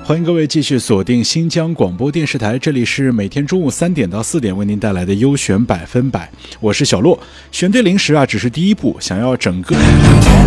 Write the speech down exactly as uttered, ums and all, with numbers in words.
欢迎各位继续锁定新疆广播电视台，这里是每天中午三点到四点为您带来的优选百分百，我是小洛。选对零食啊，只是第一步，想要整个。